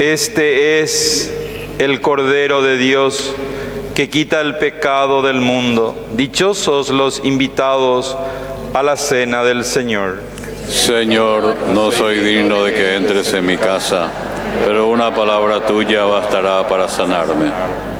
Este es el Cordero de Dios que quita el pecado del mundo. Dichosos los invitados a la cena del Señor. Señor, no soy digno de que entres en mi casa, pero una palabra tuya bastará para sanarme.